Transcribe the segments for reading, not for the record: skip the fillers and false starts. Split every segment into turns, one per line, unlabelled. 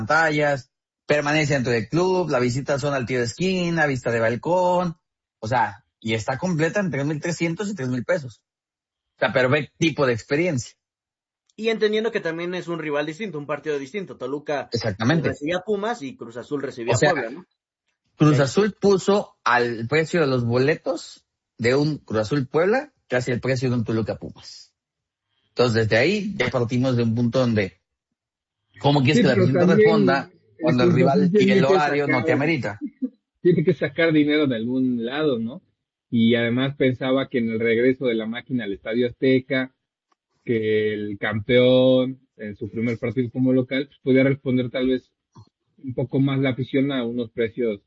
pantallas, permanencia dentro del club, la visita a zona al tiro de esquina, vista de balcón, o sea, y está completa en 3,300 y 3,000 pesos. O sea, pero ve tipo de experiencia.
Y entendiendo que también es un rival distinto, un partido distinto. Toluca
Exactamente.
recibía a Pumas y Cruz Azul recibía
O
a
sea,
Puebla, ¿no?
Cruz Azul puso al precio de los boletos de un Cruz Azul Puebla casi el precio de un Toluca Pumas. Entonces, desde ahí ya partimos de un punto donde, ¿cómo quieres
Sí,
que la
pero
afición te
también
responda cuando el
Cruz Azul
rival y el horario no te amerita?
tiene que sacar dinero de algún lado, ¿no? Y además pensaba que en el regreso de la máquina al Estadio Azteca, que el campeón en su primer partido como local, pues podía responder tal vez un poco más la afición a unos precios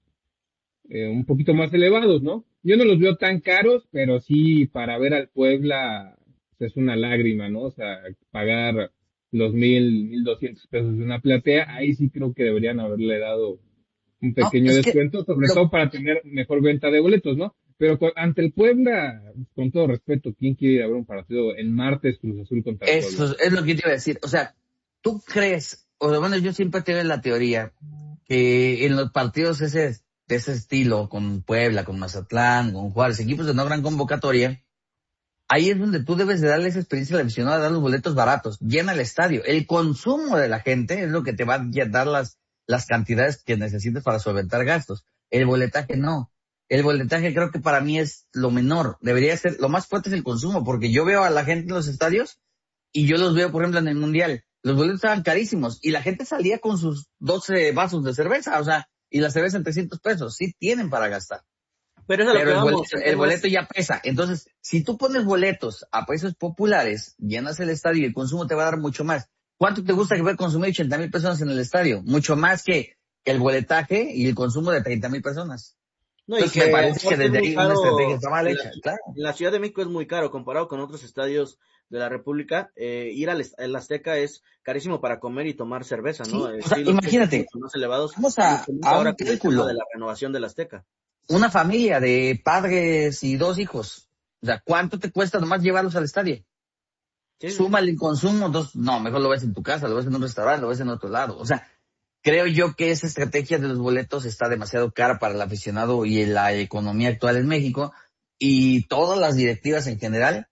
un poquito más elevados, ¿no? Yo no los veo tan caros, pero sí para ver al Puebla pues, es una lágrima, ¿no? O sea, pagar los 1,200 pesos de una platea, ahí sí creo que deberían haberle dado un
No,
pequeño
es que
descuento, sobre todo para tener mejor venta de boletos, ¿no? Pero ante el Puebla, con todo respeto, ¿quién quiere ir a ver un partido en martes Cruz Azul contra Puebla?
eso es lo que yo te iba a decir. O sea, ¿tú crees, o lo menos yo siempre tengo la teoría, que en los partidos de ese estilo, con Puebla, con Mazatlán, con Juárez, equipos de no gran convocatoria, ahí es donde tú debes de darle esa experiencia al aficionado, dar los boletos baratos, llena el estadio. El consumo de la gente es lo que te va a dar las cantidades que necesites para solventar gastos. El boletaje no. El boletaje creo que para mí es lo menor. Debería ser, lo más fuerte es el consumo, porque yo veo a la gente en los estadios y yo los veo, por ejemplo, en el Mundial. Los boletos estaban carísimos y la gente salía con sus 12 vasos de cerveza, o sea, y la cerveza en 300 pesos. Sí tienen para gastar.
Pero es a lo que vamos.
El boleto ya pesa. Entonces, si tú pones boletos a precios populares, llenas el estadio y el consumo te va a dar mucho más. ¿Cuánto te gusta que va a consumir 80,000 personas en el estadio? Mucho más que el boletaje y el consumo de 30,000 personas.
No,
Entonces,
y que
me parece que desde ahí una estrategia está mal
en
hecha, claro.
la Ciudad de México es muy caro comparado con otros estadios de la República. Ir al Azteca es carísimo para comer y tomar cerveza, ¿no?
Sí, o sea,
Sí, los precios
imagínate,
son más elevados,
vamos
justamente
a un
ahora con el tema de
cálculo.
la renovación del Azteca.
Una familia de padres y 2 hijos. O sea, ¿cuánto te cuesta nomás llevarlos al estadio?
Sí, sí.
Súmale el consumo, no, mejor lo ves en tu casa, lo ves en un restaurante, lo ves en otro lado. O sea, creo yo que esa estrategia de los boletos está demasiado cara para el aficionado y la economía actual en México, y todas las directivas en general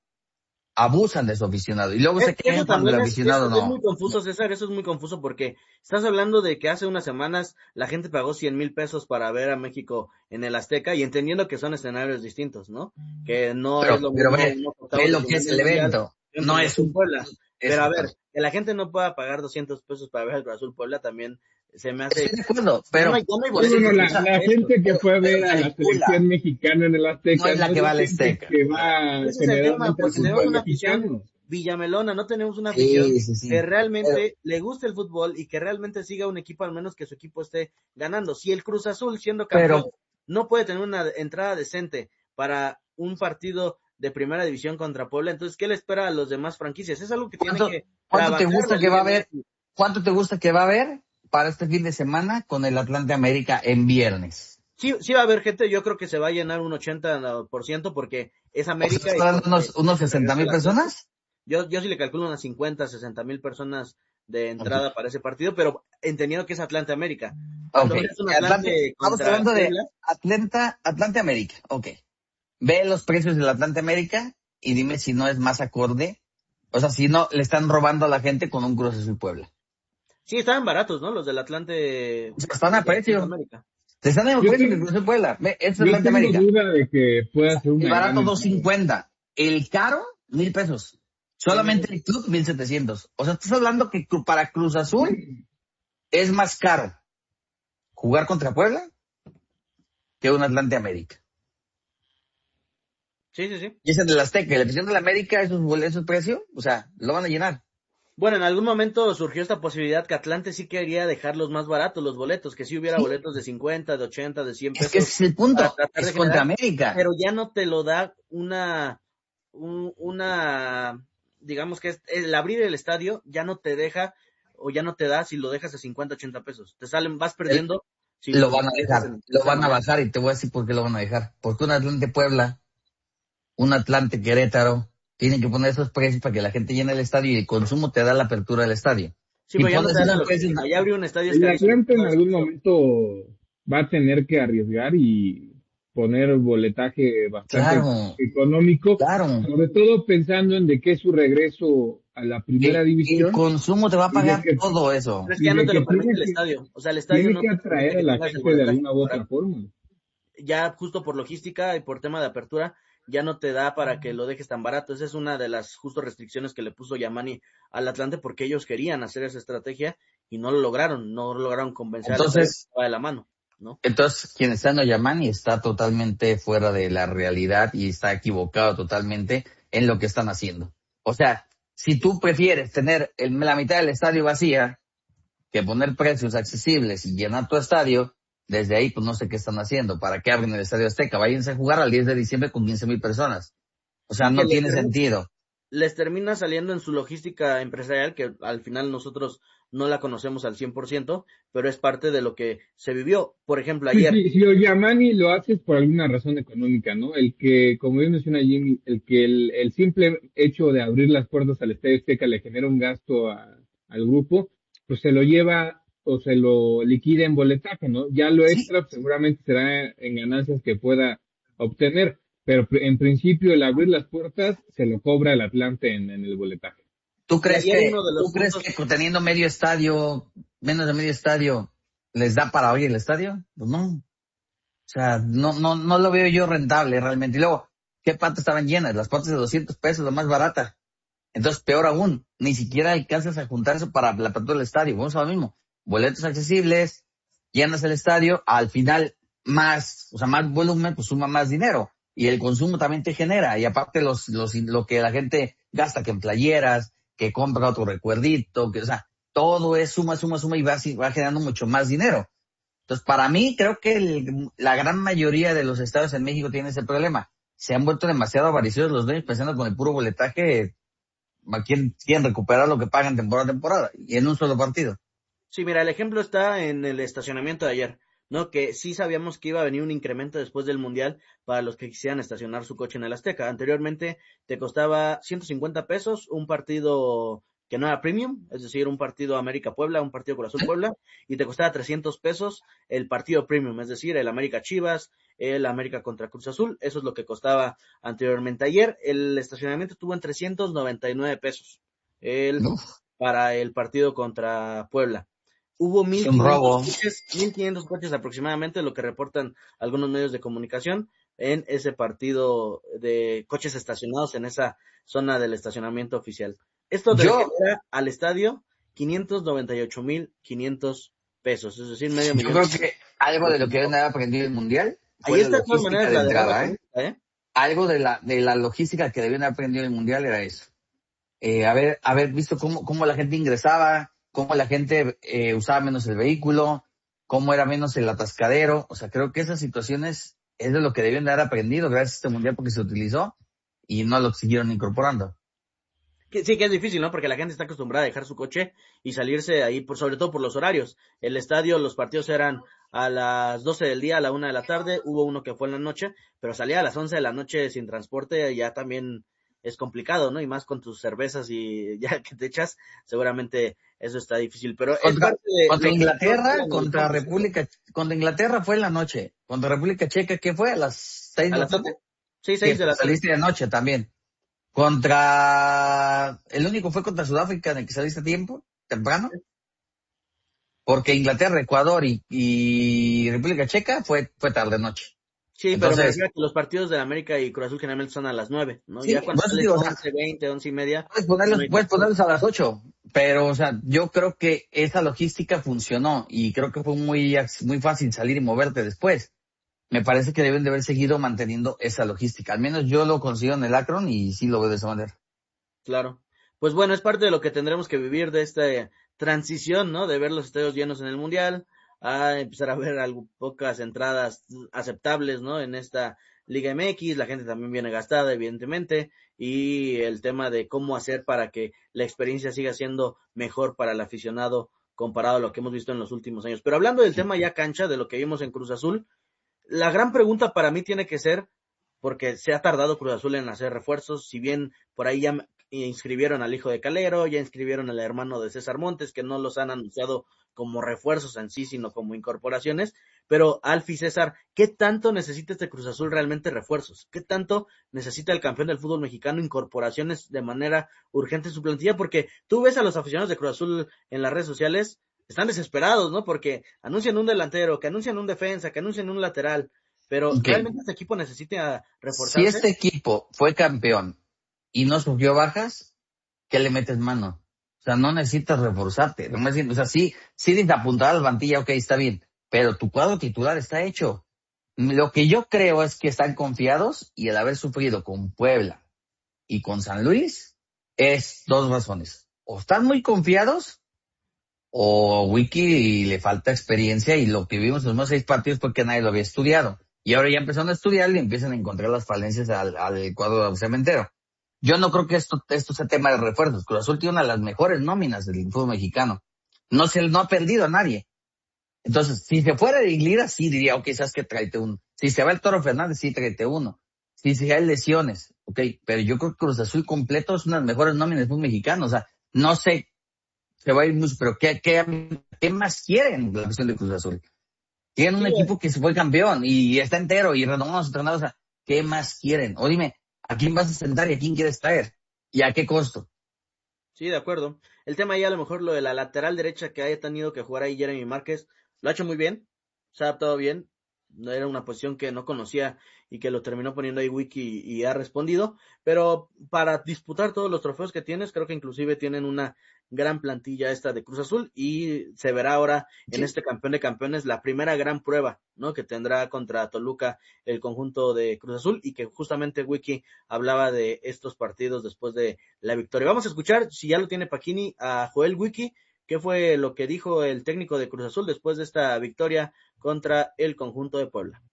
abusan de su aficionado y luego se
Eso
quejan cuando el
también
aficionado
es muy
no.
confuso, César, eso es muy confuso porque estás hablando de que hace unas semanas la gente pagó 100,000 pesos para ver a México en el Azteca y entendiendo que son escenarios distintos, ¿no? Que no es lo
Pero
mismo
ve,
unos
ve
octavos de
lo que
final
es
del
el
Mundial
evento,
que un
no
Cruz
es
Azul
un,
Puebla. Pero a ver,
exactamente.
que la gente no pueda pagar 200 pesos para ver al Cruz Azul Puebla también se me
Estoy
hace,
de acuerdo,
ya no
pero
hay, ya no hay
No, no,
boletos
no,
de
la
300 pesos.
gente que fue a ver a la
calcula,
selección mexicana en el
no
Azteca
es
no
la que
es
va
la
al
gente
Azteca.
que va
Ese es el tema,
generalmente al
porque tenemos
fútbol
una afición
mexicano.
villamelona, no tenemos una afición
Sí, sí,
que
sí. Pero,
realmente le guste el fútbol y que realmente siga un equipo, al menos que su equipo esté ganando. Si el Cruz Azul, siendo campeón,
pero
no puede tener una entrada decente para un partido de primera división contra Puebla, entonces, ¿qué le espera a los demás franquicias? Es algo que tiene que
¿cuánto te
trabajar
gusta
la
que va a
Liga
haber?
MX.
¿Cuánto te gusta que va a haber para este fin de semana con el Atlante América en viernes?
Sí, sí va a haber gente, yo creo que se va a llenar un 80% porque es
O sea,
América
¿estás
y
hablando de
porque
unos
es el regreso de
60,000
las clases.
personas?
Yo sí le calculo unas 50, 60,000 personas de
Ok.
entrada para ese partido, pero entendiendo que es Atlante América.
Ok.
Cuando ves un
Atlante,
Atlante
estamos
contra
hablando de
Puebla,
Atlante América. Ok. Ve los precios del Atlante América y dime si no es más acorde. O sea, si no le están robando a la gente con un Cruz Azul Puebla.
sí estaban baratos, ¿no? Los del Atlante,
O sea, están a
los del Atlante
precio.
América.
Te están en el
Yo
precio que el
tengo,
Cruz Azul Puebla. Ve, es
yo
Atlante
tengo
América.
duda de que pueda ser
El
una gran
barato
entrada.
250. El caro, 1,000 pesos.
Sí,
Solamente el club 1,700. O sea, estás hablando que para Cruz Azul es más caro jugar contra Puebla que un Atlante América.
sí, sí, sí.
Y ese de la Azteca, la afición de la América, esos precios, o sea, lo van a llenar.
Bueno, en algún momento surgió esta posibilidad que Atlante sí quería dejarlos más baratos, los boletos, que sí hubiera
Sí,
boletos de 50, de 80, de 100
es que ese
pesos
es el
para
punto.
tratar de
Es contra
generar,
América.
pero ya no te lo da digamos que el abrir el estadio ya no te deja o ya no te da si lo dejas a 50, 80 pesos. Te salen, vas
El-
perdiendo si
lo
lo
van a
dejas
dejar.
de
Lo
esa
van a
manera.
bajar y te voy a decir por qué lo van a dejar. Porque un Atlante Puebla, un Atlante Querétaro, tienen que poner esos precios para que la gente llene el estadio y el consumo te da la apertura del estadio.
Sí,
y
pero ya no
pones
te da la
esos precios.
logística. Ya abrió un estadio
El
carísimo.
Atlante en algún momento va a tener que arriesgar y poner boletaje bastante
Claro,
económico,
claro.
sobre todo pensando en de qué es su regreso a la primera
El
división
consumo te va a
y de
pagar
que,
todo eso.
Pero es que
y
ya no
de
te
que
lo permite el estadio. O sea, el estadio
tiene
no
que
te permite
atraer a
que
la
tengas el
gente de
boletaje
alguna u otra
barato.
forma.
Ya justo por logística y por tema de apertura, ya no te da para que lo dejes tan barato. Esa es una de las justo restricciones que le puso Yamani al Atlante porque ellos querían hacer esa estrategia y no lo lograron convencer al estadio que
Entonces,
estaba de la mano, ¿no?
quien está en Oyamani está totalmente fuera de la realidad y está equivocado totalmente en lo que están haciendo. O sea, si tú prefieres tener la mitad del estadio vacía que poner precios accesibles y llenar tu estadio, desde ahí pues no sé qué están haciendo. ¿Para qué abren el Estadio Azteca? Váyanse a jugar al 10 de diciembre con 15,000 personas. O sea,
Sí, que
no tiene sentido.
les termina saliendo en su logística empresarial, que al final nosotros no la conocemos al 100%, pero es parte de lo que se vivió. Por ejemplo,
Sí,
ayer,
sí, si Oyamani lo haces por alguna razón económica, ¿no? El que, como bien menciona Jimmy, el simple hecho de abrir las puertas al Estadio Azteca le genera un gasto al grupo, pues se lo lleva o se lo liquida en boletaje, ¿no? Ya lo
Sí,
extra pues, seguramente será en ganancias que pueda obtener, pero en principio el abrir las puertas se lo cobra el Atlante en el boletaje.
y ayer uno de
¿tú
los
crees
puntos,
que teniendo medio estadio, menos de medio estadio, les da para abrir el estadio? Pues no. O sea, no lo veo yo rentable realmente. Y luego, ¿qué patas estaban llenas? Las patas de 200 pesos, la más barata. Entonces, peor aún, ni siquiera alcanzas a juntar eso para la apertura del estadio. Vamos a lo mismo. Boletos accesibles, llenas el estadio, al final más volumen, pues suma más dinero. Y el consumo también te genera. Y aparte lo que la gente gasta, que en playeras, que compra otro recuerdito, o sea, todo es suma y va generando mucho más dinero. Entonces, para mí, creo que la gran mayoría de los estados en México tienen ese problema. Se han vuelto demasiado avariciosos los dueños pensando con el puro boletaje quieren recuperar lo que pagan temporada a temporada y en un solo partido.
sí, mira, el ejemplo está en el estacionamiento de ayer, ¿no? Que sí sabíamos que iba a venir un incremento después del Mundial para los que quisieran estacionar su coche en el Azteca. Anteriormente te costaba 150 pesos un partido que no era premium, es decir, un partido América-Puebla, un partido Cruz Azul-Puebla, y te costaba 300 pesos el partido premium, es decir, el América-Chivas, el América contra Cruz Azul, eso es lo que costaba anteriormente. Ayer el estacionamiento estuvo en 399 pesos
Uf,
para el partido contra Puebla. Hubo
es un robo.
1500 coches aproximadamente, lo que reportan algunos medios de comunicación, en ese partido de coches estacionados en esa zona del estacionamiento oficial. Esto te
Yo,
genera al estadio 598,500 pesos, es decir, medio
yo
millón.
creo que algo de lo que deben haber aprendido el Mundial fue
Ahí
la
está de todas
logística
maneras
de
la derrama
entrada, ¿eh?
económica, ¿eh?
Algo de la logística que debían haber aprendido el Mundial era eso. Haber visto cómo la gente ingresaba, cómo la gente usaba menos el vehículo, cómo era menos el atascadero. O sea, creo que esas situaciones es de lo que debían de haber aprendido gracias a este Mundial porque se utilizó y no lo siguieron incorporando.
Sí, que es difícil, ¿no? Porque la gente está acostumbrada a dejar su coche y salirse ahí, sobre todo por los horarios. El estadio, los partidos eran a las 12 del día, a la 1 de la tarde, hubo uno que fue en la noche, pero salir a las 11 de la noche sin transporte ya también es complicado, ¿no? Y más con tus cervezas y ya que te echas, seguramente eso está difícil. Pero es
Contra,
parte de
contra
lo que pasó
Inglaterra,
en el campo, ¿sí?
contra Inglaterra fue en la noche. Contra República Checa, ¿qué fue? ¿A las 6
¿A
de la
las
tarde?
7? Sí,
Sí,
6 de la tarde.
saliste de noche también. El único fue contra Sudáfrica en el que saliste a tiempo, temprano, porque Inglaterra, Ecuador y República Checa fue tarde noche.
Sí, pero me
Entonces,
refiero a que los partidos de la América y Cruz Azul generalmente son a las 9, ¿no?
sí,
Ya cuando
por eso
sales
digo, o sea,
11, 20, 11 y media,
puedes
no
ponerlos,
hay
puedes
transporte.
ponerlos a las 8, pero, o sea, yo creo que esa logística funcionó y creo que fue muy fácil salir y moverte después. Me parece que deben de haber seguido manteniendo esa logística. Al menos yo lo consigo en el Akron y sí lo veo de esa manera.
Claro. Pues bueno, es parte de lo que tendremos que vivir de esta transición, ¿no? De ver los estadios llenos en el Mundial, a empezar a ver algo, pocas entradas aceptables, ¿no? En esta Liga MX, la gente también viene gastada, evidentemente, y el tema de cómo hacer para que la experiencia siga siendo mejor para el aficionado comparado a lo que hemos visto en los últimos años. Pero hablando del tema ya cancha, de lo que vimos en Cruz Azul, la gran pregunta para mí tiene que ser, porque se ha tardado Cruz Azul en hacer refuerzos, si bien por ahí ya inscribieron al hijo de Calero, ya inscribieron al hermano de César Montes, que no los han anunciado como refuerzos en sí, sino como incorporaciones. Pero, Alfie, César, ¿qué tanto necesita este Cruz Azul realmente refuerzos? ¿Qué tanto necesita el campeón del fútbol mexicano incorporaciones de manera urgente en su plantilla? Porque tú ves a los aficionados de Cruz Azul en las redes sociales, están desesperados, ¿no? Porque anuncian un delantero, que anuncian un defensa, que anuncian un lateral, pero
Okay.
¿realmente este equipo necesita reforzarse?
Si este equipo fue campeón y no sufrió bajas, ¿qué le metes mano? O sea, no necesitas reforzarte. No necesitas, o sea, sí necesitas apuntar a la plantilla, ok, está bien, pero tu cuadro titular está hecho. Lo que yo creo es que están confiados y el haber sufrido con Puebla y con San Luis es dos razones. O están muy confiados o Wiki le falta experiencia y lo que vimos en los primeros 6 partidos fue que nadie lo había estudiado. Y ahora ya empezaron a estudiar y empiezan a encontrar las falencias al cuadro cementero. Yo no creo que esto sea tema de refuerzos. Cruz Azul tiene una de las mejores nóminas del fútbol mexicano. No ha perdido a nadie. Entonces, si se fuera de Lira, sí diría, ok, sabes que tráete uno. Si se va el Toro Fernández, sí tráete uno. Si hay lesiones, ok, pero yo creo que Cruz Azul completo es una de las mejores nóminas del fútbol mexicano. O sea, no sé, se va a ir mucho, pero ¿qué más quieren la cuestión de Cruz Azul? Tienen un equipo que se fue campeón y está entero y renovamos a los entrenadores. O sea, ¿qué más quieren? O dime, ¿a quién vas a sentar y a quién quieres traer? ¿Y a qué costo?
Sí, de acuerdo. El tema ahí a lo mejor lo de la lateral derecha que haya tenido que jugar ahí Jeremy Márquez, lo ha hecho muy bien, se ha adaptado bien, no era una posición que no conocía y que lo terminó poniendo ahí Wiki y ha respondido, pero para disputar todos los trofeos que tienes, creo que inclusive tienen una gran plantilla esta de Cruz Azul y se verá ahora en este campeón de campeones la primera gran prueba, ¿no? Que tendrá contra Toluca el conjunto de Cruz Azul y que justamente Wiki hablaba de estos partidos después de la victoria. Vamos a escuchar, si ya lo tiene Pacini, a Joel Wiki, qué fue lo que dijo el técnico de Cruz Azul después de esta victoria contra el conjunto de Puebla.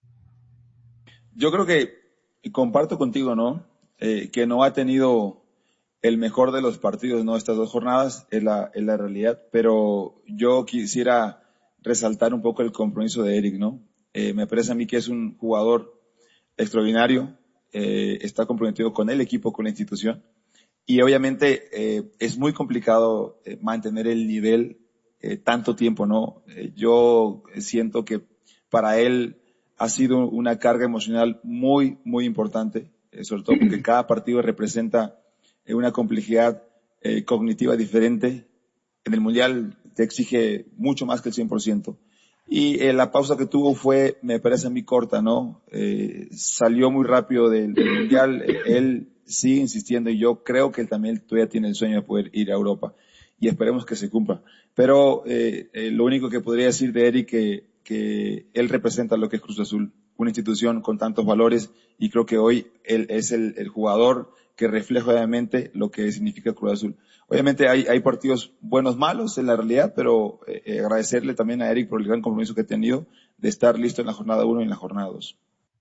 Yo creo que comparto contigo, ¿no? Que no ha tenido el mejor de los partidos, ¿no? Estas 2 jornadas es la realidad, pero yo quisiera resaltar un poco el compromiso de Eric, ¿no? Me parece a mí que es un jugador extraordinario, está comprometido con el equipo, con la institución, y obviamente es muy complicado mantener el nivel tanto tiempo, ¿no? Yo siento que para él ha sido una carga emocional muy, muy importante, sobre todo porque cada partido representa una complejidad cognitiva diferente. En el Mundial te exige mucho más que el 100%. Y la pausa que tuvo fue, me parece a mí, corta, ¿no? Salió muy rápido del Mundial, él sigue insistiendo y yo creo que él también todavía tiene el sueño de poder ir a Europa y esperemos que se cumpla. Pero lo único que podría decir de Eric que él representa lo que es Cruz Azul, una institución con tantos valores y creo que hoy él es el jugador que refleja obviamente lo que significa Cruz Azul. Obviamente hay partidos buenos, malos en la realidad, pero agradecerle también a Eric por el gran compromiso que ha tenido de estar listo en la jornada 1 y en la jornada 2.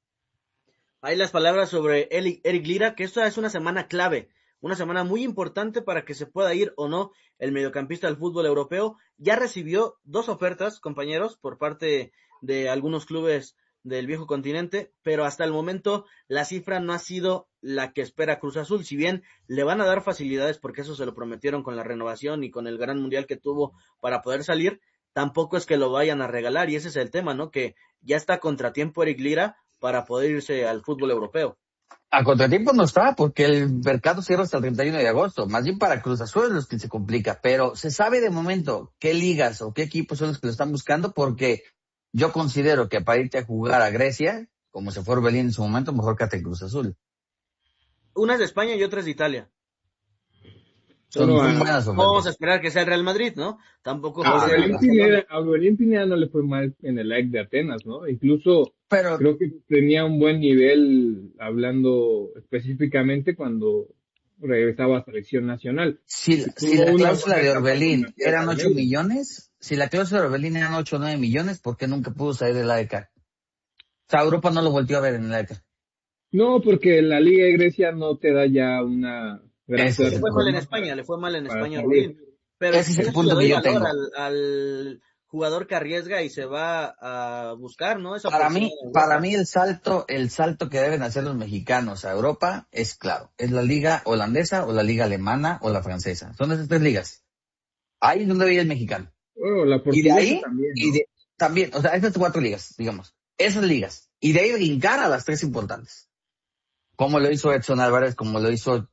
Hay las palabras sobre Eric Lira, que esta es una semana clave, una semana muy importante para que se pueda ir o no el mediocampista del fútbol europeo. Ya recibió 2 ofertas, compañeros, por parte de algunos clubes del viejo continente, pero hasta el momento la cifra no ha sido la que espera Cruz Azul. Si bien le van a dar facilidades porque eso se lo prometieron con la renovación y con el gran mundial que tuvo para poder salir, tampoco es que lo vayan a regalar y ese es el tema, ¿no? Que ya está a contratiempo Eric Lira para poder irse al fútbol europeo.
A contratiempo no está, porque el mercado cierra hasta el 31 de agosto. Más bien para Cruz Azul es los que se complica. Pero se sabe de momento qué ligas o qué equipos son los que lo están buscando, porque yo considero que para irte a jugar a Grecia, como se fue Orbelín en su momento, mejor que a Cruz Azul.
Una es de España y otra es de Italia.
Son buenas ofertas.
Vamos a esperar que sea el Real Madrid, ¿no? Tampoco.
A Orbelín Pineda no le fue mal en el AEK de Atenas, ¿no? Incluso creo que tenía un buen nivel hablando específicamente cuando regresaba a selección nacional.
Si la cláusula de Orbelín eran 8 millones, si la cláusula de Orbelín eran 8 o 9 millones, ¿por qué nunca pudo salir del AEK? O sea, Europa no lo volvió a ver en el AEK.
No, porque la Liga de Grecia no te da ya una...
Le fue mal en España, Pero
ese es el punto que yo tengo.
al jugador que arriesga y se va a buscar, ¿no? Esa
Para
oportunidad
mí,
en Europa.
para mí el salto que deben hacer los mexicanos a Europa es claro. Es la liga holandesa o la liga alemana o la francesa. Son esas 3 ligas. Ahí es donde veía el mexicano.
Bueno, la
Y de
portuguesa
ahí,
también, ¿no?
también, o sea, estas 4 ligas, digamos. Esas ligas. Y de ahí brincar a las 3 importantes. Como lo hizo Edson Álvarez, como lo hizo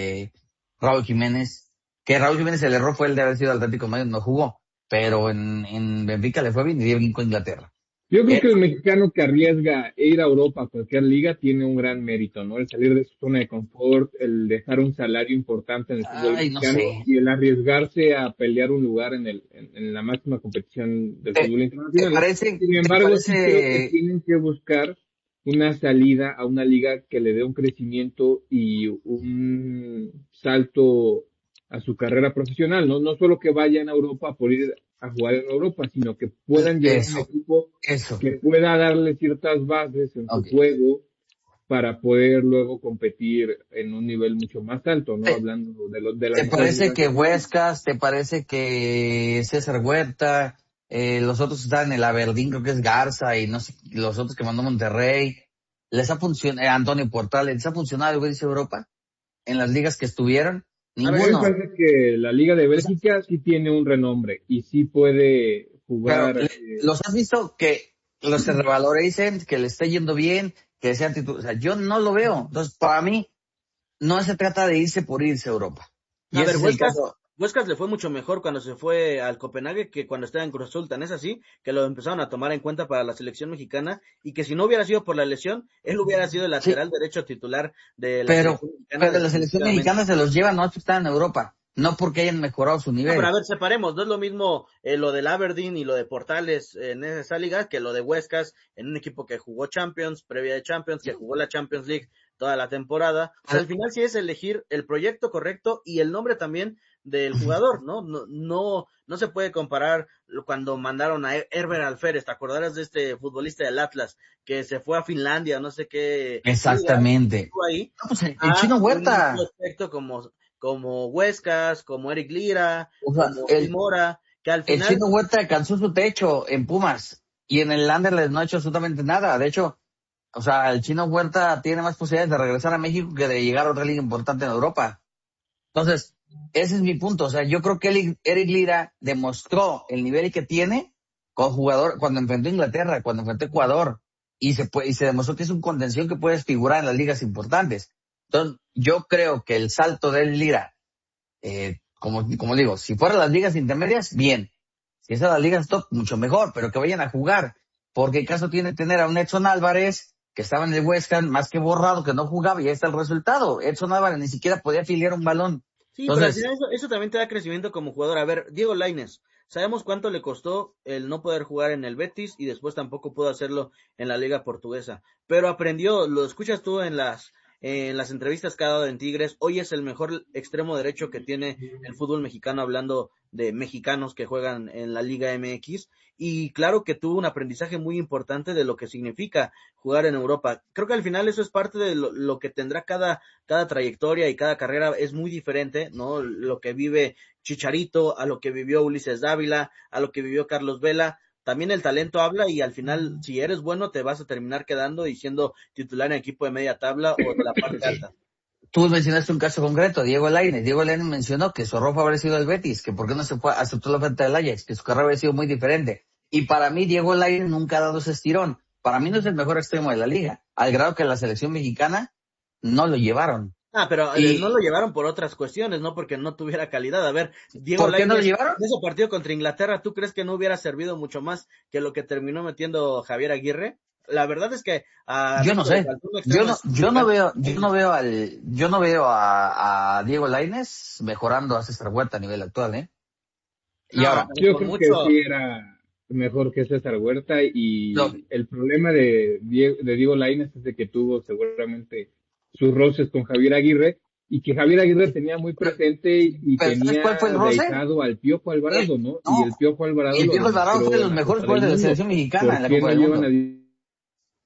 Raúl Jiménez. Que Raúl Jiménez el error fue el de haber sido Atlético de Madrid, no jugó. Pero en Benfica le fue bien y dio brincó a Inglaterra.
Yo creo que el mexicano que arriesga ir a Europa a cualquier liga tiene un gran mérito, ¿no? El salir de su zona de confort, el dejar un salario importante en el fútbol mexicano
no sé.
y el arriesgarse a pelear un lugar en la máxima competición del fútbol internacional. Sin embargo, sí creo que tienen que buscar una salida a una liga que le dé un crecimiento y un salto a su carrera profesional, ¿no? No solo que vayan a Europa por ir a jugar en Europa, sino que puedan llegar a un equipo que pueda darle ciertas bases en su juego para poder luego competir en un nivel mucho más alto, ¿no? Hablando de la...
¿Te parece que Huescas, te parece que César Huerta, los otros están en el Aberdeen, creo que es Garza, y no sé, los otros que mandó Monterrey, les ha funcionado, Antonio Portales, les ha funcionado el irse a Europa en las ligas que estuvieron? Ninguno.
A mí me parece que la Liga de Bélgica sí tiene un renombre y sí puede jugar.
Pero, ¿los has visto que los se revaloricen, que le esté yendo bien, que sean titulares? O sea, yo no lo veo. Entonces, para mí, no se trata de irse por irse a Europa.
Y a ver, Huescas le fue mucho mejor cuando se fue al Copenhague que cuando estaba en Cruz Azul. Tan es así que lo empezaron a tomar en cuenta para la selección mexicana y que si no hubiera sido por la lesión, él hubiera sido el lateral derecho titular de la selección mexicana.
Pero la selección mexicana se los lleva, no están en Europa. No porque hayan mejorado su nivel.
No, pero a ver, separemos. No es lo mismo lo del Aberdeen y lo de Portales en esa liga que lo de Huescas en un equipo que jugó Champions, previa de Champions, que jugó la Champions League toda la temporada. O sea, al final sí es elegir el proyecto correcto y el nombre también del jugador, ¿no? No se puede comparar cuando mandaron a Herbert Alferez. ¿Te acordarás de este futbolista del Atlas que se fue a Finlandia, no sé qué?
Exactamente.
Ahí,
el Chino Huerta.
Un prospecto como Huescas, como Eric Lira, como Mora, que al final...
El Chino Huerta alcanzó su techo en Pumas y en el Anderlecht no ha hecho absolutamente nada. De hecho, o sea, el Chino Huerta tiene más posibilidades de regresar a México que de llegar a otra liga importante en Europa. Entonces, ese es mi punto. O sea, yo creo que Eric Lira demostró el nivel que tiene con jugador cuando enfrentó a Inglaterra, cuando enfrentó a Ecuador, y se demostró que es un contención que puede figurar en las ligas importantes. Entonces, yo creo que el salto de Lira, como digo, si fuera las ligas intermedias, bien. Si es a las ligas top, mucho mejor, pero que vayan a jugar. Porque el caso tiene tener a un Edson Álvarez, que estaba en el West Ham, más que borrado, que no jugaba, y ahí está el resultado. Edson Álvarez ni siquiera podía afiliar un balón.
Sí, entonces, pero eso también te da crecimiento como jugador. A ver, Diego Lainez, sabemos cuánto le costó el no poder jugar en el Betis y después tampoco pudo hacerlo en la liga portuguesa. Pero aprendió, lo escuchas tú en las entrevistas que ha dado en Tigres. Hoy es el mejor extremo derecho que tiene el fútbol mexicano, hablando de mexicanos que juegan en la Liga MX, y claro que tuvo un aprendizaje muy importante de lo que significa jugar en Europa. Creo que al final eso es parte de lo que tendrá cada trayectoria, y cada carrera es muy diferente, ¿no? Lo que vive Chicharito, a lo que vivió Ulises Dávila, a lo que vivió Carlos Vela. También el talento habla, y al final, si eres bueno, te vas a terminar quedando y siendo titular en equipo de media tabla o de la parte alta.
Tú mencionaste un caso concreto, Diego Lainez. Diego Lainez mencionó que su error fue haber sido el Betis, que por qué no se aceptó la oferta del Ajax, que su carrera había sido muy diferente. Y para mí, Diego Lainez nunca ha dado ese estirón. Para mí no es el mejor extremo de la liga, al grado que la selección mexicana no lo llevaron.
Pero no lo llevaron por otras cuestiones, no porque no tuviera calidad. A ver, Diego
¿por qué no lo llevaron?
En ese partido contra Inglaterra, ¿tú crees que no hubiera servido mucho más que lo que terminó metiendo Javier Aguirre? La verdad es que
yo no sé. Yo no veo a Diego Lainez mejorando a César Huerta a nivel actual, ¿eh?
Y ahora, yo creo que sí era mejor que César Huerta, y el problema de Diego Lainez es de que tuvo seguramente sus roces con Javier Aguirre, y que Javier Aguirre tenía muy presente y tenía dedicado al Piojo Alvarado, ¿no? Y el Piojo Alvarado
fue de los mejores jugadores de la selección mexicana en la Copa del Mundo.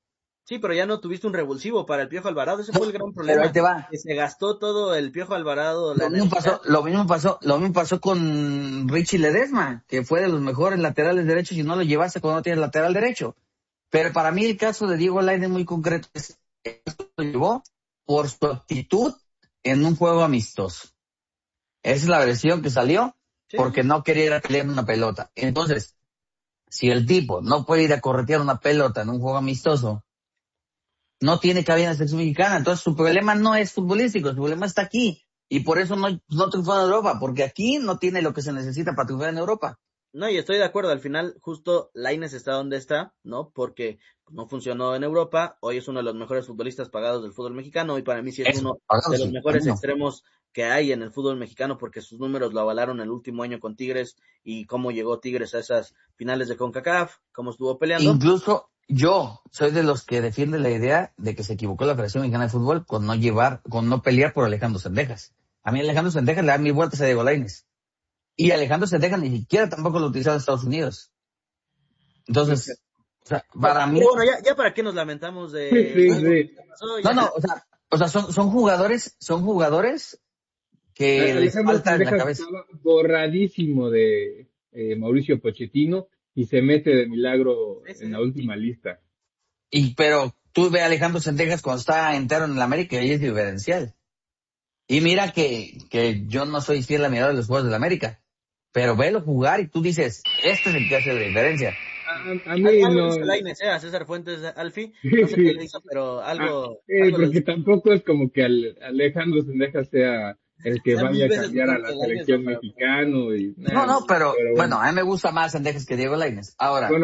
Sí, pero ya no tuviste un revulsivo para el Piojo Alvarado, ese fue el gran
Pero ahí
problema,
te va.
que se gastó todo el Piojo Alvarado, la
Lo mismo
energía.
pasó, lo mismo pasó con Richie Ledesma, que fue de los mejores laterales derechos y no lo llevaste cuando no tienes lateral derecho. Pero para mí el caso de Diego Lainez muy concreto es que lo llevó por su actitud en un juego amistoso. Esa es la versión que salió
Sí,
porque no quería ir a pelear una pelota. Entonces, si el tipo no puede ir a corretear una pelota en un juego amistoso, no tiene cabida en la selección mexicana. Entonces su problema no es futbolístico, su problema está aquí. Y por eso no triunfó en Europa, porque aquí no tiene lo que se necesita para triunfar en Europa.
no, y estoy de acuerdo, al final justo Lainez está donde está, ¿no? Porque no funcionó en Europa, hoy es uno de los mejores futbolistas pagados del fútbol mexicano, y para mí sí es
Eso,
uno
pagado
de los
sí,
mejores
camino.
extremos que hay en el fútbol mexicano, porque sus números lo avalaron el último año con Tigres, y cómo llegó Tigres a esas finales de CONCACAF, cómo estuvo peleando.
Incluso yo soy de los que defiende la idea de que se equivocó la Federación Mexicana de Fútbol con no pelear por Alejandro Sendejas. A mí Alejandro Sendejas le da 1000 vueltas a Diego Lainez. Y Alejandro Sendejas ni siquiera tampoco lo utilizaba en Estados Unidos. Entonces, o sea, para mí,
Pero bueno, ya para qué nos lamentamos de
Sí,
algo
sí.
que pasó,
no,
ya.
o sea, son jugadores que les
Alejandro
falta en la
Sendejas
cabeza.
estaba borradísimo de Mauricio Pochettino y se mete de milagro
Sí, sí,
en la
sí.
última lista.
Pero tú ve a Alejandro Sendejas cuando está entero en el América y es diferencial. Y mira que yo no soy fiel admirador de los jugadores del América, pero velo jugar y tú dices, este es el que hace la diferencia.
A mí
Algo le
no,
hizo Lainez, a César Fuentes Alfi,
sí,
no sé qué le
sí.
hizo, pero
Ah,
algo le
porque
hizo.
tampoco es como que Alejandro Sendejas sea el que
Sea
vaya
mil
a
veces
cambiar a
mejor
la
que Lainez, ¿no?
selección mexicano y nada,
No, pero
pero
bueno,
bueno.
a mí me gusta más Sendejas que Diego Lainez. Ahora,
Bueno,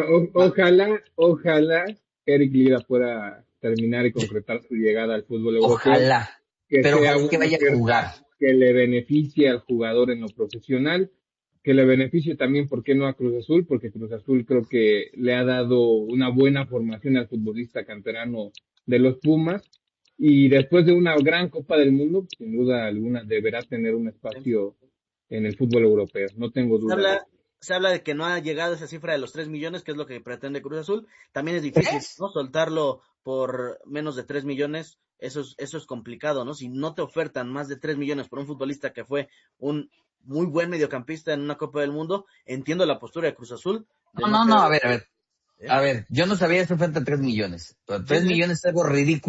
ojalá Eric Lira pueda terminar y concretar su llegada al fútbol europeo,
ojalá,
que
pero
sea
ojalá que
una
vaya a
oferta
jugar.
que le beneficie al jugador en lo profesional, que le beneficie también, ¿por qué no a Cruz Azul? Porque Cruz Azul creo que le ha dado una buena formación al futbolista canterano de los Pumas, y después de una gran Copa del Mundo, sin duda alguna deberá tener un espacio en el fútbol europeo, no tengo
Se
duda de
habla,
eso.
se habla de que no ha llegado esa cifra de los 3 millones, que es lo que pretende Cruz Azul. También es difícil,
¿Tres?
¿no? Soltarlo por menos de 3 millones, eso es complicado, ¿no? Si no te ofertan más de 3 millones por un futbolista que fue un muy buen mediocampista en una Copa del Mundo, entiendo la postura de Cruz Azul de no
No,
querer.
a ver, yo no sabía eso frente a 3 millones, pero
Sí,
3
sí, sí.
millones es algo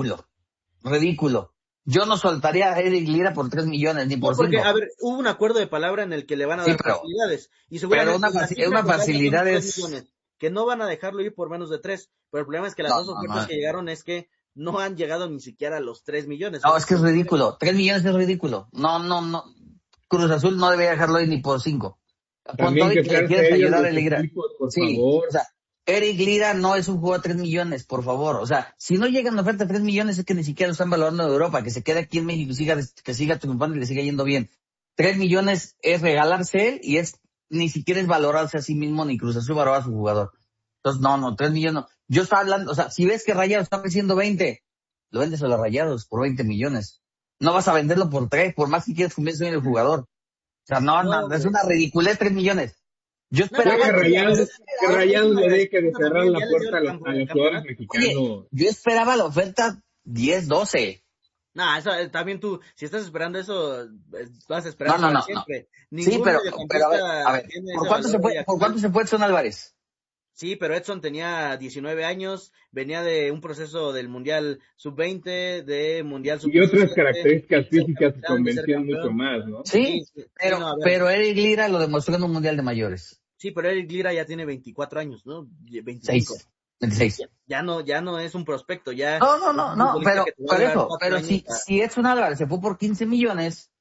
ridículo. Yo no soltaría a Eric Lira por 3 millones, ni
No,
por
porque,
5.
a ver, hubo un acuerdo de palabra en el que le van a
Sí,
dar facilidades, y
pero
seguramente la cifra
una
que salga son
facilidad
3
es,
millones, que no van a dejarlo ir por menos de 3, pero el problema es que las dos ofertas
no.
que llegaron es que no han llegado ni siquiera a los 3 millones,
No,
ese
es
es
que es
el problema.
ridículo. 3 millones es ridículo. No. Cruz Azul no debería dejarlo ir ni por 5. Con todo
También
y
que
que le
sean
quieres
serios
ayudar a
los
Lira.
equipos, por
Sí, o
favor.
sea, Eric Lira no es un jugador de 3 millones, por favor. O sea, si no llegan a oferta de 3 millones es que ni siquiera lo están valorando en Europa, que se quede aquí en México y que siga triunfando y le siga yendo bien. 3 millones es regalarse él y ni siquiera es valorarse a sí mismo ni Cruz Azul valorar a su jugador. Entonces, 3 millones no. Yo estaba hablando, o sea, si ves que Rayados está ofreciendo 20, lo vendes a los Rayados por 20 millones. No vas a venderlo por 3, por más que quieras convertir en el jugador. O sea,
No,
es una ridiculez 3 millones. Yo
no, pero
esperaba,
Ya
aparte, a ver,
Que
es
Rayados
un
le deje de
agradecimiento
cerrar
también,
la
ya les dio
puerta a
el
los jugadores
campeonato.
oye,
mexicanos.
yo esperaba la oferta 10, 12.
No, eso, también tú, si estás esperando eso, vas a esperar para
No.
siempre.
Sí,
Ningún
pero a
mediocampista
ver,
tiene ese valor hoy
por cuánto
actual.
se fue Edson Álvarez?
Sí, pero Edson tenía 19 años, venía de un proceso del Mundial Sub-20, de Mundial
Y otras
Sub-17,
características
de ser
físicas que
capitán, de ser
convencían mucho
campeón.
más, ¿no?
Sí,
Sí, sí, sí, no, a ver.
pero Eric Lira lo demostró en un mundial de mayores.
Sí, pero Eric Lira ya tiene 24 años, ¿no? 25.
6, 26.
Ya no es un prospecto, ya es un
No,
futbolista que te va a durar 4
pero
años.
si Edson Álvarez se fue por 15 millones,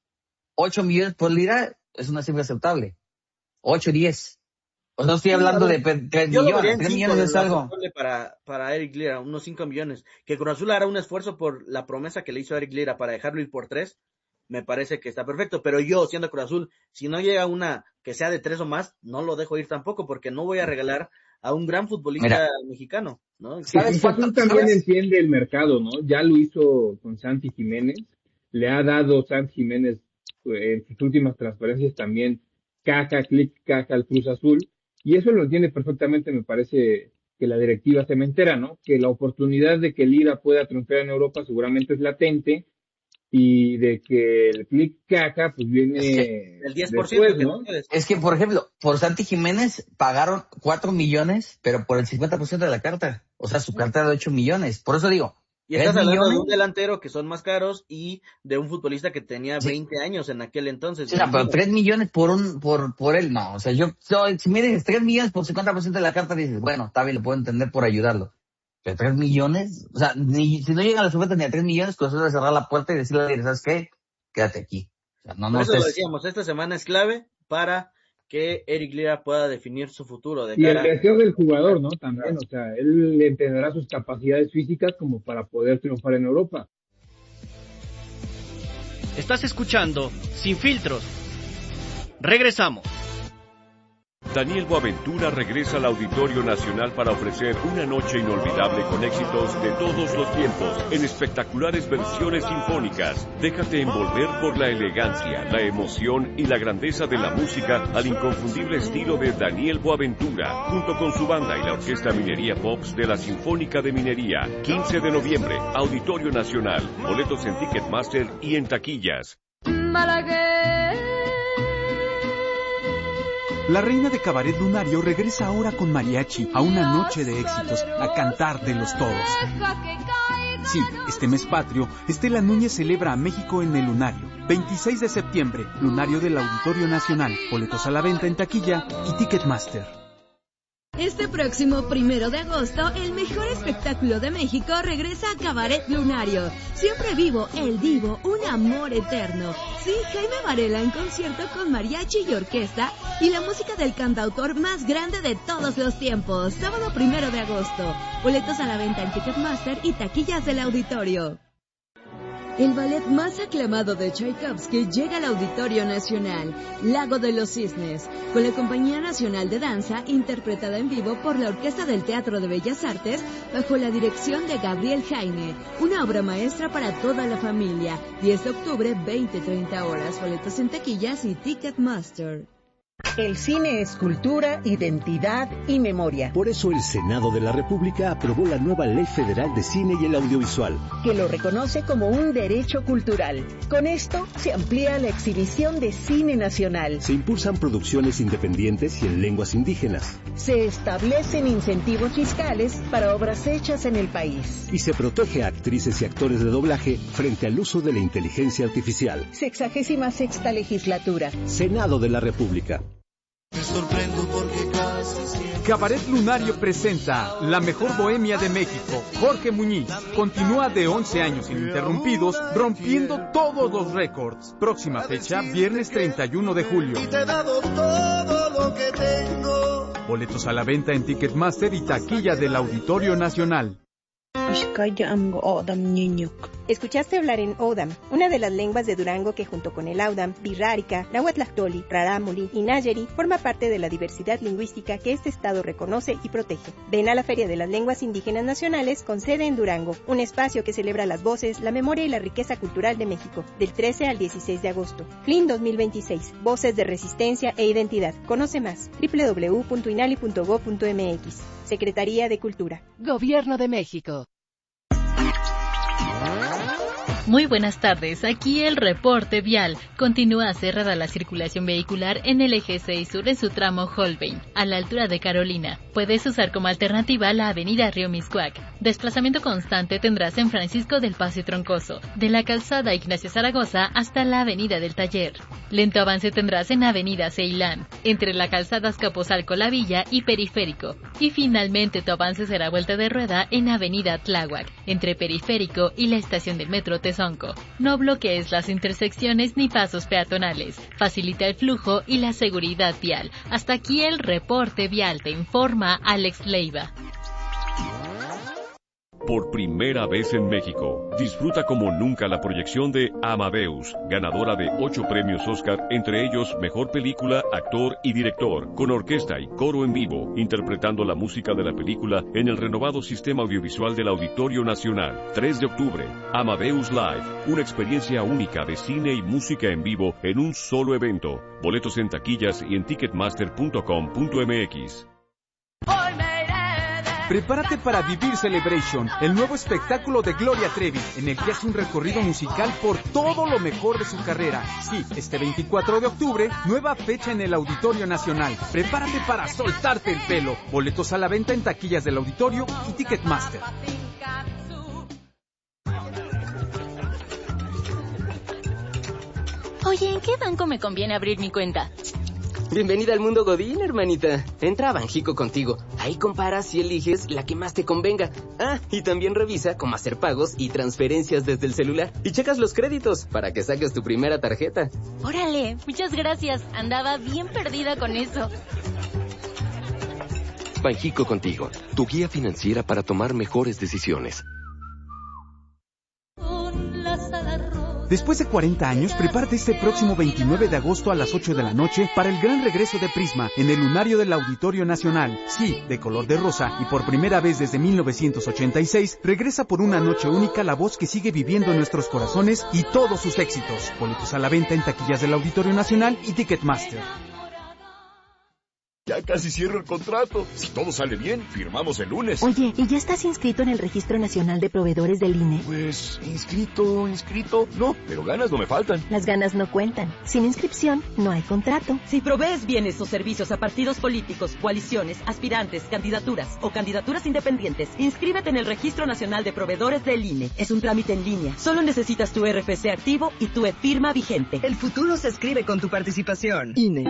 8 millones por Lira es una cifra aceptable. 8, 10. O sea, no estoy
Sí, a
hablando
ver,
de 3
yo lo vería
millones.
en
3
5
millones
de
es
lo
algo.
aceptable para Eric Lira, unos 5 millones. Que Cruz Azul hará un esfuerzo por la promesa que le hizo a Eric Lira para dejarlo ir por 3, me parece que está perfecto. Pero yo, siendo Cruz Azul, si no llega una que sea de 3 o más, no lo dejo ir tampoco, porque no voy a regalar a un gran
Mira,
futbolista mexicano, ¿no?
Y
¿sabes
Cruz
cuánto?
Azul también entiende el mercado, ¿no? Ya lo hizo con Santi Jiménez, le ha dado Santi Jiménez en sus últimas transferencias también caja al Cruz Azul, y eso lo entiende perfectamente, me parece que la directiva cementera, ¿no? Que la oportunidad de que Lira pueda triunfar en Europa seguramente es latente, y de que el click caja pues viene
el 10%
después, ¿no?
Es que, por ejemplo, por Santi Jiménez pagaron 4 millones, pero por el 50% de la carta. O sea, su carta era de 8 millones. Por eso digo,
y estás
3
hablando de
millones.
un delantero que son más caros y de un futbolista que tenía
Sí.
20 años en aquel entonces.
Sí, o sea, pero 3 millones por él, no. O sea, si me dices 3 millones por 50% de la carta, dices, bueno, está bien, lo puedo entender por ayudarlo. Pero 3 millones, o sea, si no llegan a la oferta ni a 3 millones, pues eso es cerrar la puerta y decirle, ¿sabes qué? Quédate aquí. O sea, no
Por eso lo
estés...
decíamos, esta semana es clave para que Eric Lira pueda definir su futuro de
Y
cara
el deseo del jugador, ¿no? También, o sea, él entenderá sus capacidades físicas como para poder triunfar en Europa.
Estás escuchando Sin Filtros. Regresamos.
Daniel Boaventura regresa al Auditorio Nacional para ofrecer una noche inolvidable con éxitos de todos los tiempos en espectaculares versiones sinfónicas. Déjate envolver por la elegancia, la emoción y la grandeza de la música al inconfundible estilo de Daniel Boaventura, junto con su banda y la Orquesta Minería Pops de la Sinfónica de Minería. 15 de noviembre, Auditorio Nacional. Boletos en Ticketmaster y en taquillas.
La reina de Cabaret Lunario regresa ahora con mariachi a una noche de éxitos, a cantar de los todos. Sí, este mes patrio, Estela Núñez celebra a México en el Lunario. 26 de septiembre, Lunario del Auditorio Nacional. Boletos a la venta en taquilla y Ticketmaster.
Este próximo 1 de agosto, el mejor espectáculo de México regresa a Cabaret Lunario. Siempre vivo, el divo, un amor eterno. Sí, Jaime Varela en concierto con mariachi y orquesta y la música del cantautor más grande de todos los tiempos. Sábado 1 de agosto. Boletos a la venta en Ticketmaster y taquillas del auditorio. El ballet más aclamado de Tchaikovsky llega al Auditorio Nacional, Lago de los Cisnes, con la Compañía Nacional de Danza, interpretada en vivo por la Orquesta del Teatro de Bellas Artes, bajo la dirección de Gabriel Jaime, una obra maestra para toda la familia. 10 de octubre, 20-30 horas, boletos en taquillas y Ticketmaster.
El cine es cultura, identidad y memoria.
Por eso el Senado de la República aprobó la nueva Ley Federal de Cine y el Audiovisual,
que lo reconoce como un derecho cultural. Con esto se amplía la exhibición de cine nacional.
Se impulsan producciones independientes y en lenguas indígenas.
Se establecen incentivos fiscales para obras hechas en el país.
Y se protege a actrices y actores de doblaje frente al uso de la inteligencia artificial.
66ª legislatura.
Senado de la República.
Me sorprendo porque casi siempre...
Cabaret Lunario presenta La Mejor Bohemia de México. Jorge Muñiz continúa de 11 años ininterrumpidos, rompiendo todos los récords. Próxima fecha, viernes 31 de julio.
Y te he dado todo lo que tengo.
Boletos a la venta en Ticketmaster y taquilla del Auditorio Nacional.
Escuchaste hablar en Odam, una de las lenguas de Durango que junto con el Audam, Birrárica, Nahuatlactoli, Rarámuri y Nayeri forma parte de la diversidad lingüística que este estado reconoce y protege. Ven a la Feria de las Lenguas Indígenas Nacionales con sede en Durango, un espacio que celebra las voces, la memoria y la riqueza cultural de México, del 13 al 16 de agosto. FLIN 2026, Voces de Resistencia e Identidad. Conoce más, www.inali.gov.mx. Secretaría de Cultura.
Gobierno de México.
Muy buenas tardes, aquí el reporte vial. Continúa cerrada la circulación vehicular en el eje 6 sur en su tramo Holbein, a la altura de Carolina. Puedes usar como alternativa la avenida Río Miscuac. Desplazamiento constante tendrás en Francisco del Paso y Troncoso, de la calzada Ignacio Zaragoza hasta la avenida del Taller. Lento avance tendrás en avenida Ceilán, entre la calzada Azcapotzalco La Villa y Periférico. Y finalmente tu avance será vuelta de rueda en avenida Tláhuac, entre Periférico y la estación del metro Tesonco. No bloquees las intersecciones ni pasos peatonales. Facilita el flujo y la seguridad vial. Hasta aquí el reporte vial, te informa Alex Leiva.
Por primera vez en México, disfruta como nunca la proyección de Amadeus, ganadora de 8 premios Oscar, entre ellos Mejor Película, Actor y Director, con orquesta y coro en vivo, interpretando la música de la película en el renovado sistema audiovisual del Auditorio Nacional. 3 de octubre, Amadeus Live, una experiencia única de cine y música en vivo en un solo evento. Boletos en taquillas y en ticketmaster.com.mx.
Prepárate para vivir Celebration, el nuevo espectáculo de Gloria Trevi, en el que hace un recorrido musical por todo lo mejor de su carrera. Sí, este 24 de octubre, nueva fecha en el Auditorio Nacional. Prepárate para soltarte el pelo. Boletos a la venta en taquillas del auditorio y Ticketmaster.
Oye, ¿en qué banco me conviene abrir mi cuenta?
Bienvenida al mundo Godín, hermanita. Entra a Banjico contigo. Ahí comparas y eliges la que más te convenga. Ah, y también revisa cómo hacer pagos y transferencias desde el celular. Y checas los créditos para que saques tu primera tarjeta.
Órale, muchas gracias. Andaba bien perdida con eso.
Banjico contigo, tu guía financiera para tomar mejores decisiones.
Después de 40 años, prepárate este próximo 29 de agosto a las 8 de la noche para el gran regreso de Prisma en el lunario del Auditorio Nacional. Sí, de color de rosa, y por primera vez desde 1986, regresa por una noche única la voz que sigue viviendo en nuestros corazones y todos sus éxitos. Boletos a la venta en taquillas del Auditorio Nacional y Ticketmaster.
Ya casi cierro el contrato. Si todo sale bien, firmamos el lunes.
Oye, ¿y ya estás inscrito en el Registro Nacional de Proveedores del INE?
Pues, inscrito, no, pero ganas no me faltan.
Las ganas no cuentan. Sin inscripción, no hay contrato.
Si provees bienes o servicios a partidos políticos, coaliciones, aspirantes, candidaturas o candidaturas independientes, inscríbete en el Registro Nacional de Proveedores del INE. Es un trámite en línea. Solo necesitas tu RFC activo y tu e-firma vigente.
El futuro se escribe con tu participación.
INE.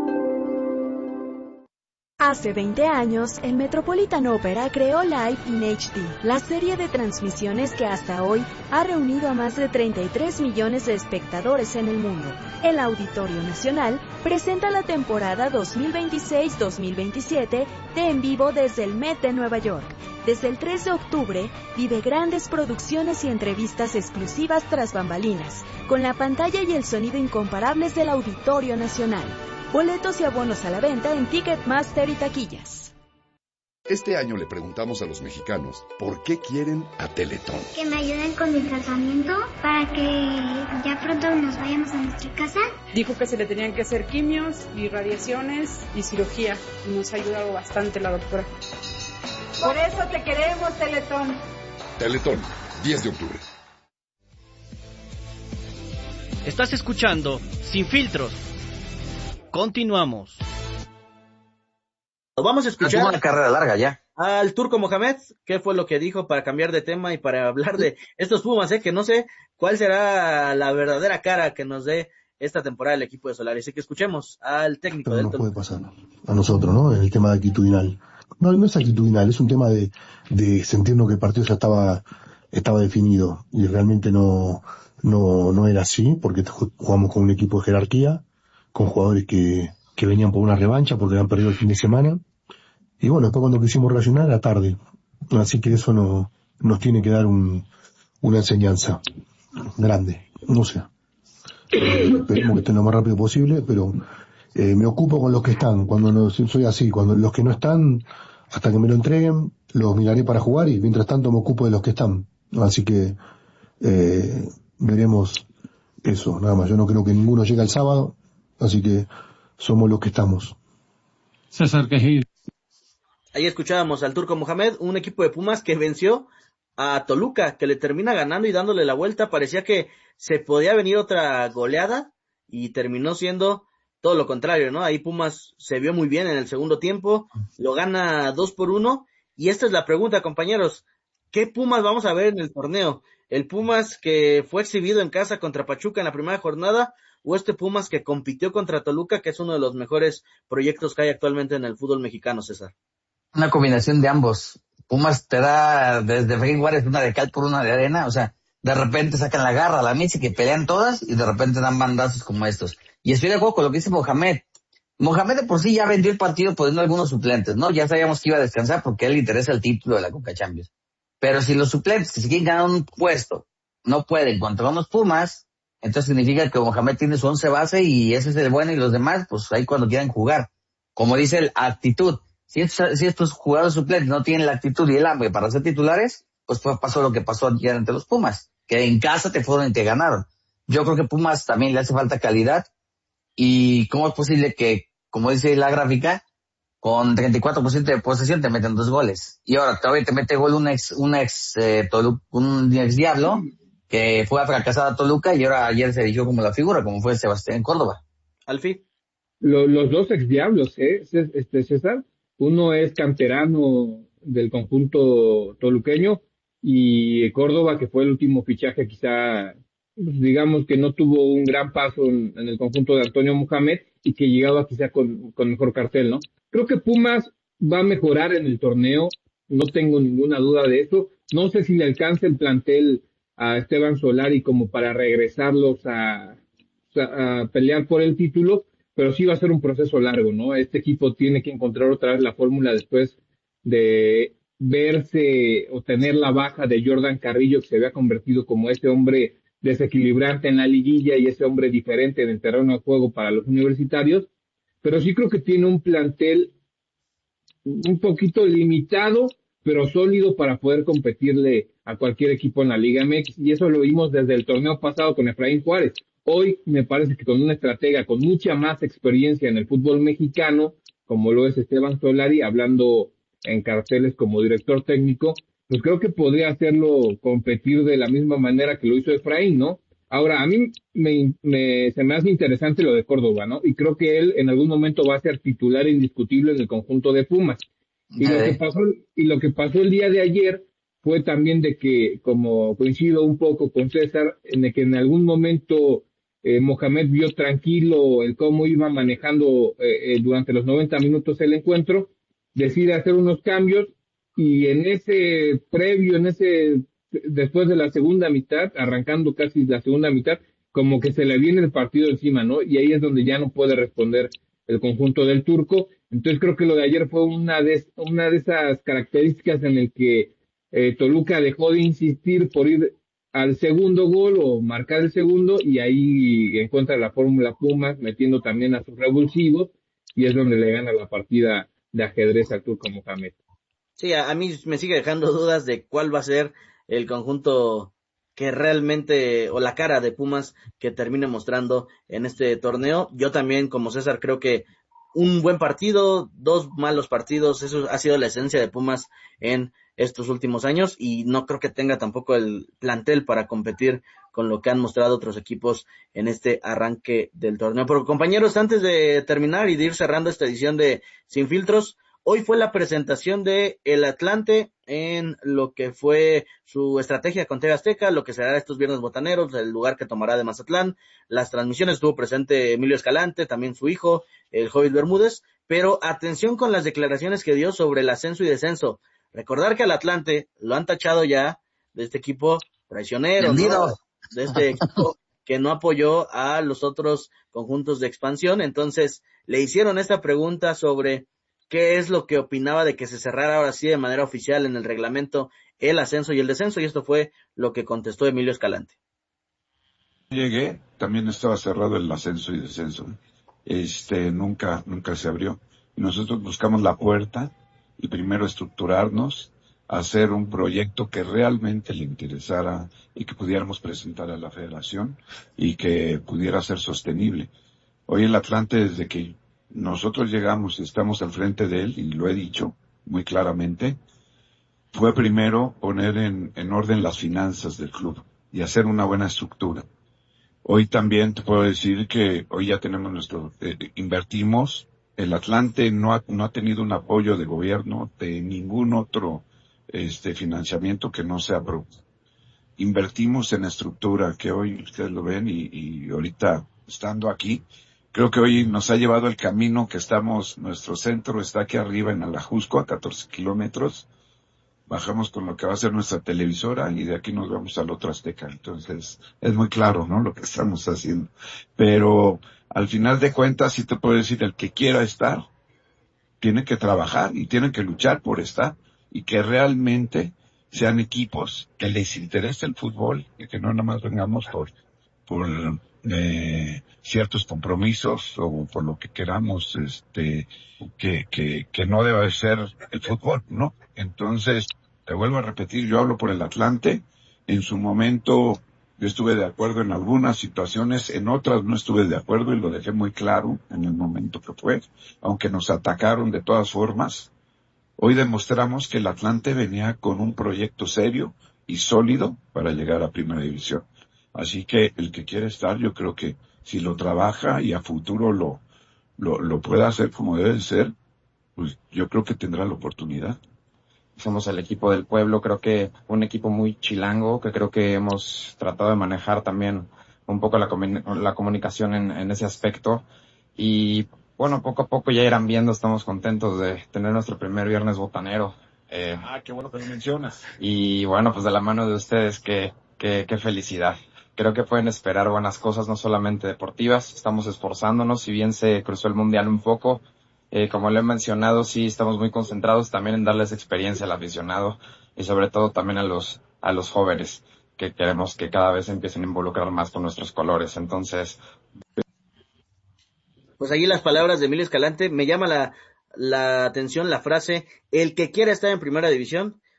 Hace 20 años, el Metropolitan Opera creó Live in HD, la serie de transmisiones que hasta hoy ha reunido a más de 33 millones de espectadores en el mundo. El Auditorio Nacional presenta la temporada 2026-2027 de En Vivo desde el Met de Nueva York. Desde el 3 de octubre, vive grandes producciones y entrevistas exclusivas tras bambalinas, con la pantalla y el sonido incomparables del Auditorio Nacional. Boletos y abonos a la venta en Ticketmaster y taquillas.
Este año le preguntamos a los mexicanos por qué quieren a Teletón.
Que me ayuden con mi tratamiento para que ya pronto nos vayamos a nuestra casa.
Dijo que se le tenían que hacer quimios y radiaciones y cirugía. Y nos ha ayudado bastante la doctora.
Por eso te queremos, Teletón.
Teletón, 10 de octubre.
Estás escuchando Sin Filtros. Continuamos.
Vamos a escuchar
una carrera larga ya.
Al Turco Mohamed, qué fue lo que dijo para cambiar de tema y para hablar de estos Pumas, que no sé cuál será la verdadera cara que nos dé esta temporada el equipo de Solari. Así que escuchemos al técnico del
Toluca. Puede pasar a nosotros, ¿no? En el tema actitudinal. No es actitudinal, es un tema de sentirnos que el partido ya estaba definido y realmente no era así, porque jugamos con un equipo de jerarquía, con jugadores que venían por una revancha porque habían perdido el fin de semana. Y bueno, después cuando quisimos reaccionar era tarde. Así que eso nos tiene que dar una enseñanza grande. No sé. Esperemos que esté lo más rápido posible, pero me ocupo con los que están. Soy así, cuando los que no están, hasta que me lo entreguen, los miraré para jugar y mientras tanto me ocupo de los que están. Así que veremos eso, nada más. Yo no creo que ninguno llegue el sábado. Así que somos los que estamos.
César Quejido.
Ahí escuchábamos al Turco Mohamed, un equipo de Pumas que venció a Toluca, que le termina ganando y dándole la vuelta. Parecía que se podía venir otra goleada y terminó siendo todo lo contrario, ¿no? Ahí Pumas se vio muy bien en el segundo tiempo, lo gana 2-1. Y esta es la pregunta, compañeros. ¿Qué Pumas vamos a ver en el torneo? ¿El Pumas que fue exhibido en casa contra Pachuca en la primera jornada o este Pumas que compitió contra Toluca, que es uno de los mejores proyectos que hay actualmente en el fútbol mexicano, César?
Una combinación de ambos. Pumas te da desde Benito Juárez una de cal por una de arena, o sea, de repente sacan la garra, la misa, que pelean todas y de repente dan bandazos como estos. Y estoy de acuerdo con lo que dice Mohamed. Mohamed de por sí ya vendió el partido poniendo algunos suplentes, ¿no? Ya sabíamos que iba a descansar porque a él le interesa el título de la Conca Champions. Pero si los suplentes que se quieren ganar un puesto no pueden contra unos Pumas, entonces significa que Mohamed tiene su 11 base y ese es el bueno y los demás, pues ahí cuando quieran jugar. Como dice el actitud. Si estos jugadores suplentes no tienen la actitud y el hambre para ser titulares, pues pasó lo que pasó ayer ante los Pumas, que en casa te fueron y te ganaron. Yo creo que Pumas también le hace falta calidad y cómo es posible que, como dice la gráfica, con 34% de posesión te meten 2 goles. Y ahora todavía te mete gol un ex Diablo, que fue a fracasar a Toluca y ahora ayer se eligió como la figura, como fue Sebastián Córdoba.
Al fin.
Los 2 ex Diablos, César. Uno es canterano del conjunto toluqueño y Córdoba, que fue el último fichaje, quizá, digamos que no tuvo un gran paso en el conjunto de Antonio Mohamed y que llegaba quizá con mejor cartel, ¿no? Creo que Pumas va a mejorar en el torneo, no tengo ninguna duda de eso. No sé si le alcanza el plantel a Esteban Solari como para regresarlos a pelear por el título, pero sí va a ser un proceso largo, ¿no? Este equipo tiene que encontrar otra vez la fórmula después de verse o tener la baja de Jordan Carrillo, que se había convertido como ese hombre desequilibrante en la liguilla y ese hombre diferente en el terreno de juego para los universitarios, pero sí creo que tiene un plantel un poquito limitado, pero sólido para poder competirle a cualquier equipo en la Liga MX, y eso lo vimos desde el torneo pasado con Efraín Juárez. Hoy me parece que con una estratega con mucha más experiencia en el fútbol mexicano, como lo es Esteban Solari, hablando en carteles como director técnico, pues creo que podría hacerlo competir de la misma manera que lo hizo Efraín, ¿no? Ahora, a mí se me hace interesante lo de Córdoba, ¿no? Y creo que él en algún momento va a ser titular indiscutible en el conjunto de Pumas. Y lo que pasó el día de ayer fue también de que, como coincido un poco con César, de que en algún momento Mohamed vio tranquilo el cómo iba manejando durante los 90 minutos el encuentro, decide hacer unos cambios y después de la segunda mitad, arrancando casi la segunda mitad, como que se le viene el partido encima, ¿no? Y ahí es donde ya no puede responder el conjunto del turco. Entonces creo que lo de ayer fue una de esas características en el que Toluca dejó de insistir por ir al segundo gol o marcar el segundo, y ahí encuentra la fórmula Pumas metiendo también a sus revulsivos, y es donde le gana la partida de ajedrez al turco Mohamed.
Sí, a mí me sigue dejando dudas de cuál va a ser el conjunto que realmente, o la cara de Pumas que termine mostrando en este torneo. Yo también, como César, creo que un buen partido, 2 malos partidos, eso ha sido la esencia de Pumas en estos últimos años, y no creo que tenga tampoco el plantel para competir con lo que han mostrado otros equipos en este arranque del torneo. Pero compañeros, antes de terminar y de ir cerrando esta edición de Sin Filtros, hoy fue la presentación de el Atlante en lo que fue su estrategia con TV Azteca, lo que será estos viernes botaneros, el lugar que tomará de Mazatlán. Las transmisiones estuvo presente Emilio Escalante, también su hijo, el Hobbit Bermúdez, pero atención con las declaraciones que dio sobre el ascenso y descenso. Recordar que al Atlante lo han tachado ya de este equipo traicionero, ¿no? De este equipo que no apoyó a los otros conjuntos de expansión. Entonces le hicieron esta pregunta sobre qué es lo que opinaba de que se cerrara ahora sí de manera oficial en el reglamento el ascenso y el descenso, y esto fue lo que contestó Emilio Escalante.
Llegué, también estaba cerrado el ascenso y descenso. Nunca se abrió. Nosotros buscamos la puerta y primero estructurarnos, hacer un proyecto que realmente le interesara y que pudiéramos presentar a la federación y que pudiera ser sostenible. Hoy el Atlante, desde que nosotros llegamos y estamos al frente de él, y lo he dicho muy claramente, fue primero poner en orden las finanzas del club y hacer una buena estructura. Hoy también te puedo decir que hoy ya tenemos invertimos. El Atlante no ha tenido un apoyo de gobierno, de ningún otro financiamiento que no sea propio. Invertimos en estructura, que hoy ustedes lo ven, y ahorita estando aquí, creo que hoy nos ha llevado el camino que nuestro centro está aquí arriba en Alajusco, a 14 kilómetros. Bajamos con lo que va a ser nuestra televisora y de aquí nos vamos al otro Azteca. Entonces, es muy claro, ¿no?, lo que estamos haciendo. Pero al final de cuentas, sí te puedo decir, el que quiera estar, tiene que trabajar y tiene que luchar por estar, y que realmente sean equipos que les interese el fútbol y que no nada más vengamos por ciertos compromisos o por lo que queramos, que no debe ser el fútbol, ¿no? Entonces, te vuelvo a repetir, yo hablo por el Atlante. En su momento Yo estuve de acuerdo en algunas situaciones, en otras no estuve de acuerdo y lo dejé muy claro en el momento que fue, aunque nos atacaron de todas formas. Hoy demostramos que el Atlante venía con un proyecto serio y sólido para llegar a Primera División. Así que el que quiere estar, yo creo que si lo trabaja y a futuro lo pueda hacer como debe de ser, pues yo creo que tendrá la oportunidad.
Somos el equipo del pueblo, creo que un equipo muy chilango, que creo que hemos tratado de manejar también un poco la comunicación en ese aspecto. Y bueno, poco a poco ya irán viendo, estamos contentos de tener nuestro primer viernes botanero.
Qué bueno que lo mencionas.
Y bueno, pues de la mano de ustedes, qué felicidad. Creo que pueden esperar buenas cosas, no solamente deportivas, estamos esforzándonos, si bien se cruzó el mundial un poco. Como le he mencionado, sí estamos muy concentrados también en darles experiencia al aficionado y sobre todo también a los jóvenes, que queremos que cada vez empiecen a involucrar más con nuestros colores. Entonces,
pues allí las palabras de Emilio Escalante. Me llama la atención la frase, el que quiera estar en Primera División.